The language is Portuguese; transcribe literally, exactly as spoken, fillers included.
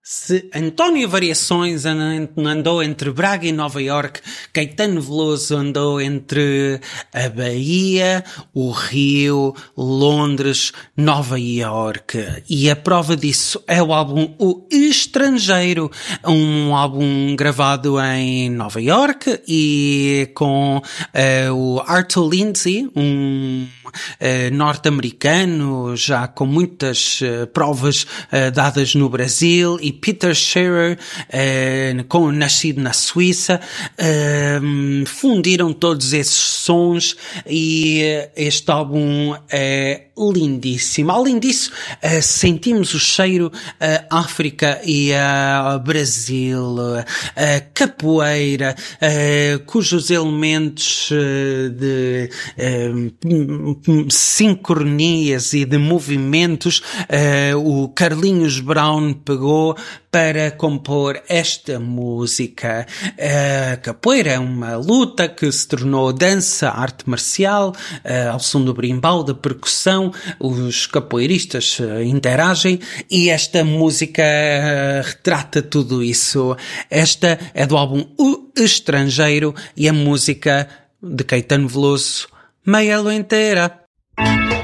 Se António Variações andou entre Braga e Nova Iorque, Caetano Veloso andou entre a Bahia, o Rio, Londres, Nova Iorque. E a prova disso é o álbum O Estrangeiro, um álbum gravado em Nova Iorque e com uh, o Arthur Lindsay, um uh, norte-americano já com muitas uh, provas uh, dadas no Brasil, e Peter Scherer, eh, com, nascido na Suíça, eh, fundiram todos esses sons e este álbum é lindíssimo. Além disso, eh, sentimos o cheiro eh, África e uh, Brasil, eh, capoeira, eh, cujos elementos eh, de eh, sincronias e de movimentos eh, o Carlinhos Brown pegou para compor esta música. A capoeira é uma luta que se tornou dança, arte marcial, ao som do brimbal, da percussão, os capoeiristas interagem e esta música retrata tudo isso. Esta é do álbum O Estrangeiro e a música de Caetano Veloso, Meia Lua Inteira.